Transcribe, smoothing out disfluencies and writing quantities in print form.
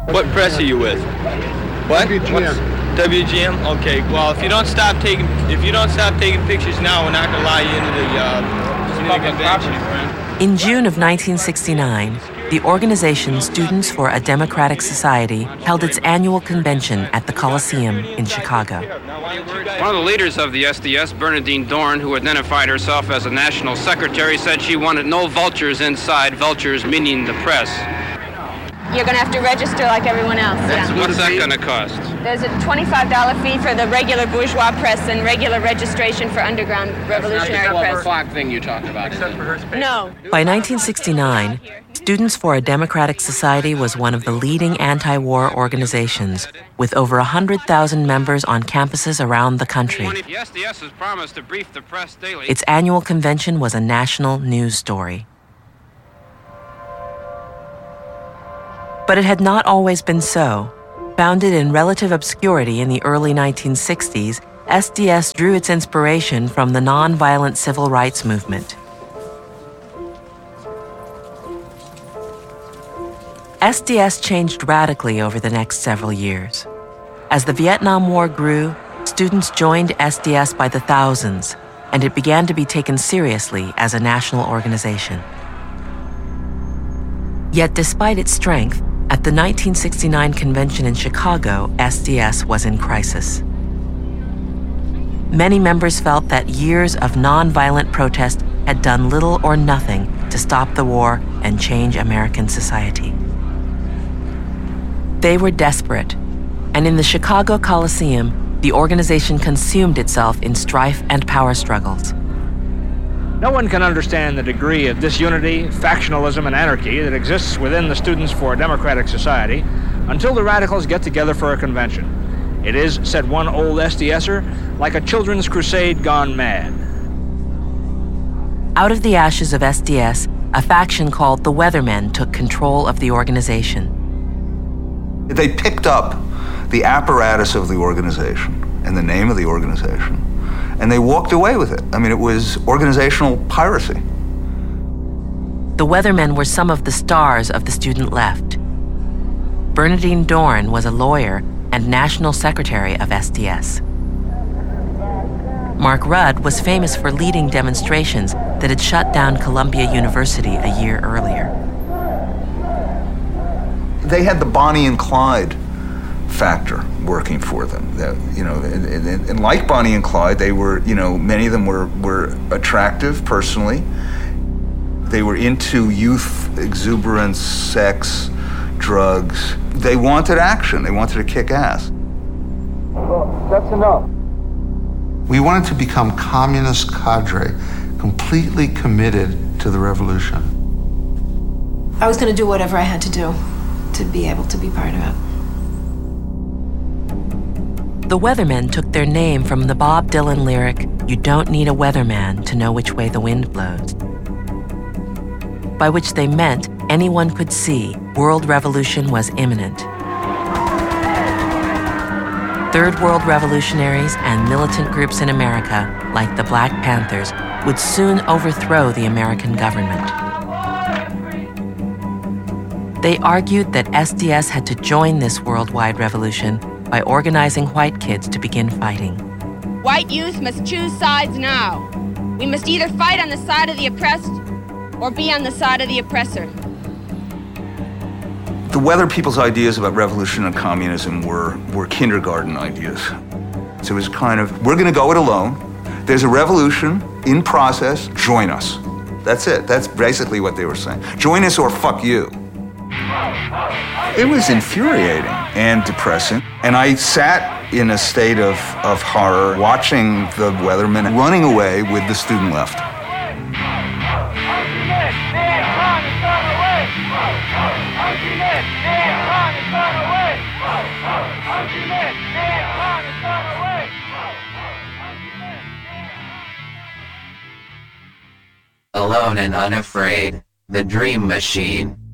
What press are you with? What? WGM. WGM? Okay. Well, if you don't stop taking pictures now, we're not gonna allow you into the convention. In June of 1969, the organization Students for a Democratic Society held its annual convention at the Coliseum in Chicago. One of the leaders of the SDS, Bernadine Dorn, who identified herself as a national secretary, said she wanted no vultures inside, vultures meaning the press. You're going to have to register like everyone else. Yeah. What's that going to cost? There's a $25 fee for the regular bourgeois press and regular registration for underground revolutionary press. That's not the 12 o'clock thing you talked about. No. By 1969, Students for a Democratic Society was one of the leading anti-war organizations, with over 100,000 members on campuses around the country. The SDS has promised to brief the press daily. Its annual convention was a national news story. But it had not always been so. Founded in relative obscurity in the early 1960s, SDS drew its inspiration from the nonviolent civil rights movement. SDS changed radically over the next several years. As the Vietnam War grew, students joined SDS by the thousands, and it began to be taken seriously as a national organization. Yet despite its strength, at the 1969 convention in Chicago, SDS was in crisis. Many members felt that years of nonviolent protest had done little or nothing to stop the war and change American society. They were desperate, and in the Chicago Coliseum, the organization consumed itself in strife and power struggles. No one can understand the degree of disunity, factionalism, and anarchy that exists within the Students for a Democratic Society until the radicals get together for a convention. It is, said one old SDSer, like a children's crusade gone mad. Out of the ashes of SDS, a faction called the Weathermen took control of the organization. They picked up the apparatus of the organization and the name of the organization, and they walked away with it. I mean, it was organizational piracy. The Weathermen were some of the stars of the student left. Bernadine Dorn was a lawyer and national secretary of SDS. Mark Rudd was famous for leading demonstrations that had shut down Columbia University a year earlier. They had the Bonnie and Clyde factor working for them. And like Bonnie and Clyde, they were, many of them were attractive personally. They were into youth, exuberance, sex, drugs. They wanted action. They wanted to kick ass. Well, that's enough. We wanted to become communist cadre, completely committed to the revolution. I was going to do whatever I had to do to be able to be part of it. The Weathermen took their name from the Bob Dylan lyric, "You don't need a weatherman to know which way the wind blows," by which they meant anyone could see world revolution was imminent. Third World revolutionaries and militant groups in America, like the Black Panthers, would soon overthrow the American government. They argued that SDS had to join this worldwide revolution by organizing white kids to begin fighting. White youth must choose sides now. We must either fight on the side of the oppressed or be on the side of the oppressor. The Weather people's ideas about revolution and communism were kindergarten ideas. So it was kind of, we're going to go it alone. There's a revolution in process. Join us. That's it. That's basically what they were saying. Join us or fuck you. It was infuriating and depressing. And I sat in a state of horror watching the Weathermen running away with the student left. Alone and Unafraid, The Dream Machine.